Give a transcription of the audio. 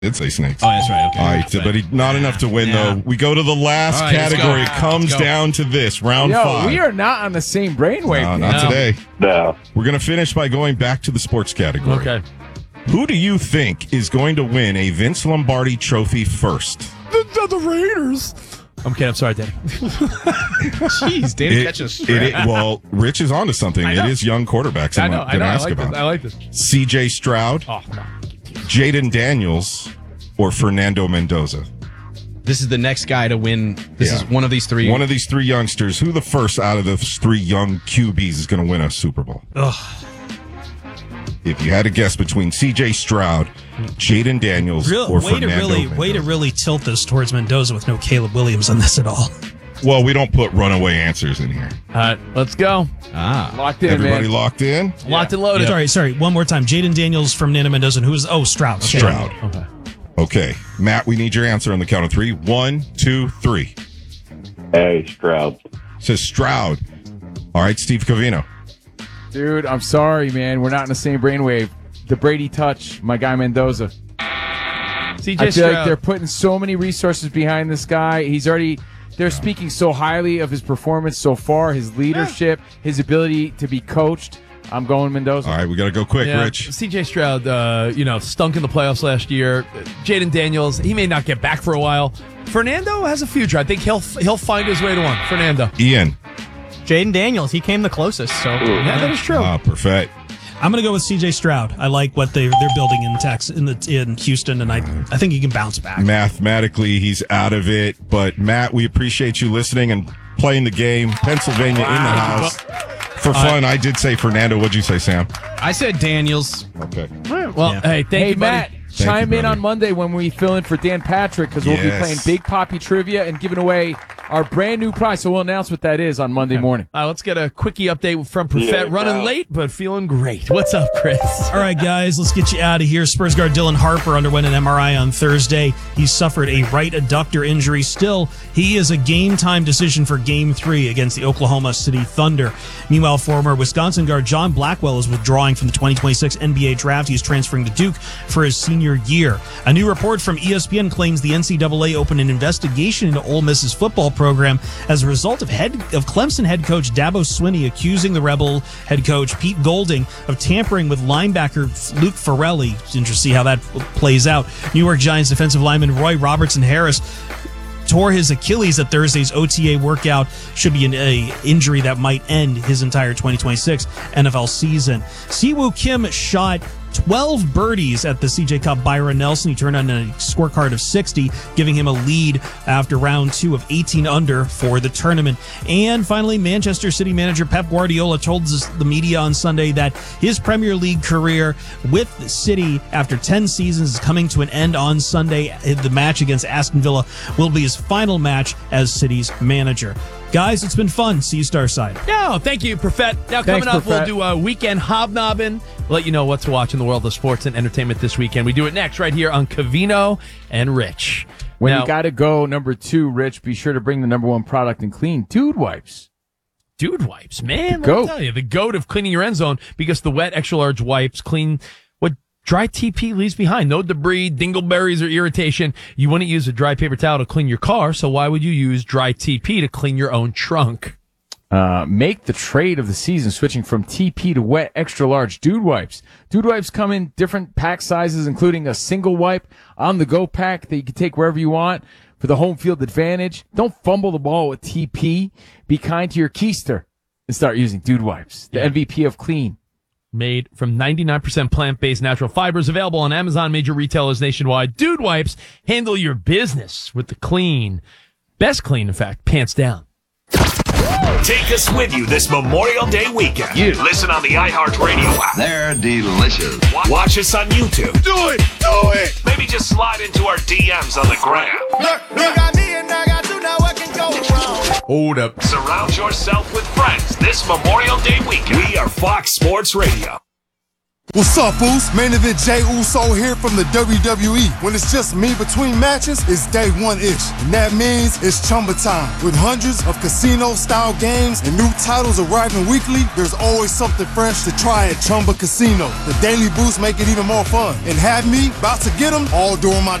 Did say snakes. Oh, that's right. Okay. All right, but not enough to win, though. We go to the last category. It comes down to this, round 5. We are not on the same brainwave. No, not today. No. We're going to finish by going back to the sports category. Okay. Who do you think is going to win a Vince Lombardi trophy first? The Raiders. I'm kidding. I'm sorry, Danny. Jeez, Danny catching a straight. Well, Rich is onto something. It is young quarterbacks I'm going to ask about. I like this. C.J. Stroud, Oh, no. Jaden Daniels, or Fernando Mendoza? This is the next guy to win. This is one of these three. One of these 3 youngsters. Who the first out of those 3 young QBs is going to win a Super Bowl? Ugh. If you had to guess between C.J. Stroud, Jaden Daniels, or Fernando Mendoza. Way to really tilt this towards Mendoza with no Caleb Williams on this at all. Well, we don't put runaway answers in here. All right, let's go. Locked in, Everybody man. locked in? Locked and loaded. Sorry. One more time. Jaden Daniels from Nana Mendoza. And who is? Oh, Stroud. Okay. Stroud. Okay. Matt, we need your answer on the count of 3. 1, 2, 3. Hey, Stroud. Says Stroud. All right, Steve Covino. Dude, I'm sorry, man. We're not in the same brainwave. The Brady touch, my guy Mendoza. CJ I feel Stroud. like they're putting so many resources behind this guy. They're speaking so highly of his performance so far, his leadership, his ability to be coached. I'm going Mendoza. All right, we got to go quick, Rich. CJ Stroud, stunk in the playoffs last year. Jaden Daniels, he may not get back for a while. Fernando has a future. I think he'll find his way to one. Fernando. Ian. Jaden Daniels, he came the closest. So Yeah, that is true. Perfect. I'm going to go with C.J. Stroud. I like what they're building in Houston, and I think he can bounce back. Mathematically, he's out of it. But, Matt, we appreciate you listening and playing the game. Pennsylvania in the house. For fun, I did say Fernando. What'd you say, Sam? I said Daniels. Okay. Well, hey, thank you, buddy. Matt. Chime in on Monday when we fill in for Dan Patrick because we'll be playing Big Poppy Trivia and giving away our brand new prize. So we'll announce what that is on Monday morning. Let's get a quickie update from Perfett. Running late, but feeling great. What's up, Chris? All right, guys, let's get you out of here. Spurs guard Dylan Harper underwent an MRI on Thursday. He suffered a right adductor injury. Still, he is a game-time decision for Game 3 against the Oklahoma City Thunder. Meanwhile, former Wisconsin guard John Blackwell is withdrawing from the 2026 NBA draft. He's transferring to Duke for his senior year. A new report from ESPN claims the NCAA opened an investigation into Ole Miss's football program as a result of Clemson head coach Dabo Swinney accusing the Rebel head coach Pete Golding of tampering with linebacker Luke Farrelly. It's interesting to see how that plays out. New York Giants defensive lineman Roy Robertson Harris tore his Achilles at Thursday's OTA workout. Should be an injury that might end his entire 2026 NFL season. Siwoo Kim shot 12 birdies at the CJ Cup. Byron Nelson, he turned on a scorecard of 60, giving him a lead after round 2 of 18 under for the tournament. And finally, Manchester City manager Pep Guardiola told the media on Sunday that his Premier League career with City after 10 seasons is coming to an end on Sunday. The match against Aston Villa will be his final match as City's manager. Guys, it's been fun. See you Starside. No, thank you, Perfett. Now, coming up, we'll do a weekend hobnobbing. We'll let you know what to watch in the world of sports and entertainment this weekend. We do it next right here on Covino and Rich. When you got to go, number 2, Rich, be sure to bring the number 1 product in clean, Dude Wipes. Dude Wipes, man. Let me tell you, the goat of cleaning your end zone because the wet, extra large wipes clean what dry TP leaves behind. No debris, dingleberries, or irritation. You wouldn't use a dry paper towel to clean your car, so why would you use dry TP to clean your own trunk? Make the trade of the season, switching from TP to wet, extra large Dude Wipes. Dude Wipes come in different pack sizes, including a single wipe on-the-go pack that you can take wherever you want for the home field advantage. Don't fumble the ball with TP. Be kind to your keister and start using Dude Wipes, the MVP of clean. Made from 99% plant-based natural fibers, available on Amazon, major retailers nationwide. Dude Wipes, handle your business with the clean. Best clean, in fact, pants down. Take us with you this Memorial Day weekend. Listen on the iHeartRadio app. They're delicious. Watch us on YouTube. Do it! Maybe just slide into our DMs on the gram. Look, I need and I got you, now what can go wrong? Hold up. Surround yourself with friends this Memorial Day weekend. We are Fox Sports Radio. What's up, Boost? Main event Jey Uso here from the WWE. When it's just me between matches, it's day one-ish. And that means it's Chumba time. With hundreds of casino-style games and new titles arriving weekly, there's always something fresh to try at Chumba Casino. The Daily Boost make it even more fun. And have me about to get them all during my